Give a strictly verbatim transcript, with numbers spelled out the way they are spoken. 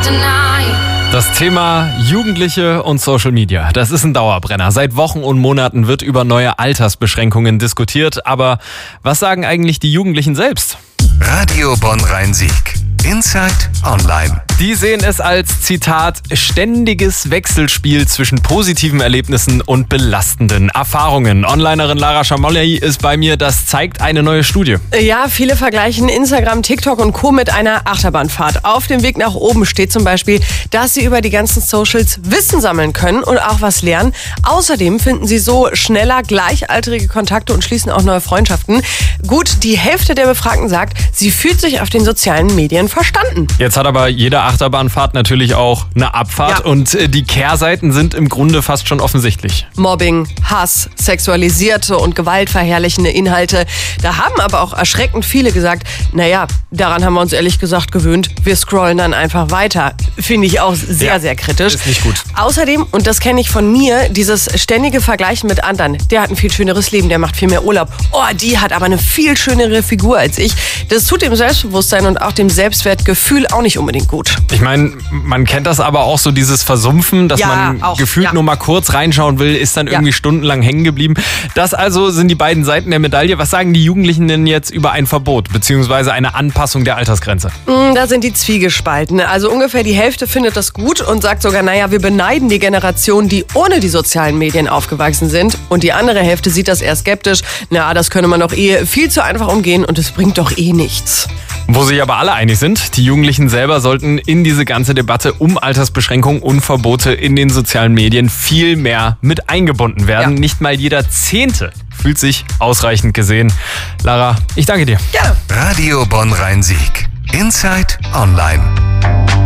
Das Thema Jugendliche und Social Media, das ist ein Dauerbrenner. Seit Wochen und Monaten wird über neue Altersbeschränkungen diskutiert. Aber was sagen eigentlich die Jugendlichen selbst? Radio Bonn-Rhein-Sieg. Inside Online. Die sehen es als, Zitat, ständiges Wechselspiel zwischen positiven Erlebnissen und belastenden Erfahrungen. Onlinerin Lara Schamolli ist bei mir, das zeigt eine neue Studie. Ja, viele vergleichen Instagram, TikTok und Co. mit einer Achterbahnfahrt. Auf dem Weg nach oben steht zum Beispiel, dass sie über die ganzen Socials Wissen sammeln können und auch was lernen. Außerdem finden sie so schneller gleichaltrige Kontakte und schließen auch neue Freundschaften. Gut, die Hälfte der Befragten sagt, sie fühlt sich auf den sozialen Medien verstanden. Jetzt hat aber jede Achterbahnfahrt natürlich auch eine Abfahrt Ja. und die Kehrseiten sind im Grunde fast schon offensichtlich. Mobbing, Hass, sexualisierte und gewaltverherrlichende Inhalte. Da haben aber auch erschreckend viele gesagt, naja, daran haben wir uns ehrlich gesagt gewöhnt, wir scrollen dann einfach weiter. Finde ich auch sehr, Ja, sehr kritisch. ist nicht gut. Außerdem, und das kenne ich von mir, dieses ständige Vergleichen mit anderen. Der hat ein viel schöneres Leben, der macht viel mehr Urlaub. Oh, die hat aber eine viel schönere Figur als ich. Das tut dem Selbstbewusstsein und auch dem Selbstwertgefühl auch nicht unbedingt gut. Ich meine, man kennt das aber auch so, dieses Versumpfen, dass Ja, man auch, gefühlt ja. nur mal kurz reinschauen will, ist dann Ja. irgendwie stundenlang hängen geblieben. Das also sind die beiden Seiten der Medaille. Was sagen die Jugendlichen denn jetzt über ein Verbot beziehungsweise eine Anpassung der Altersgrenze? Mm, Da sind die zwiegespalten. Also ungefähr die Hälfte findet das gut und sagt sogar, naja, wir beneiden die Generation, die ohne die sozialen Medien aufgewachsen sind. Und die andere Hälfte sieht das eher skeptisch. Na, das könne man doch eh viel zu einfach umgehen und es bringt doch eh nichts. Wo sich aber alle einig sind, die Jugendlichen selber sollten in diese ganze Debatte um Altersbeschränkungen und Verbote in den sozialen Medien viel mehr mit eingebunden werden. Ja. Nicht mal jeder Zehnte fühlt sich ausreichend gesehen. Lara, ich danke dir. Gerne. Radio Bonn-Rhein-Sieg. Inside Online.